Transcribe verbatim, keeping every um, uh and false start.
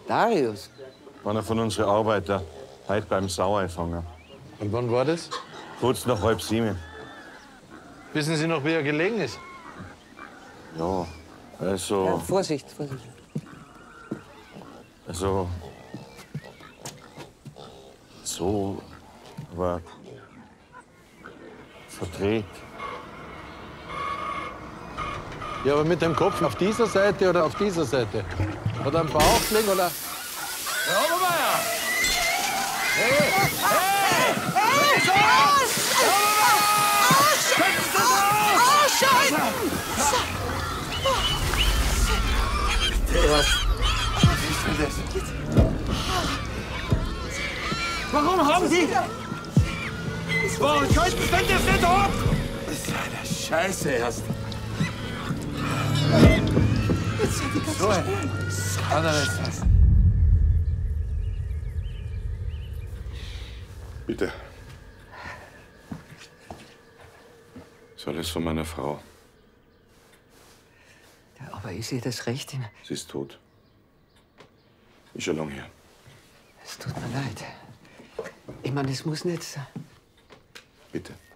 Darius? Einer von unseren Arbeiter. Heute beim Sauerfänger. Und wann war das? Kurz nach halb sieben. Wissen Sie noch, wie er gelegen ist? Ja, also. Ja, Vorsicht, Vorsicht. Also. So. Aber. verdreht. Ja, aber mit dem Kopf auf dieser Seite oder auf dieser Seite? Hat er einen Bauch gelegen oder? Herr Obermeier! Hey! Hey! Hey! Herr Obermeier! Schützen Sie Warum haben Sie... Warum schützen Sie das nicht ab? Das ist eine Scheiße erst. So ein anderes. Bitte. Das ist alles von meiner Frau. Ja, aber ich sehe das recht. In... Sie ist tot. Ist schon lange her. Es tut mir leid. Ich meine, es muss nicht sein. Bitte.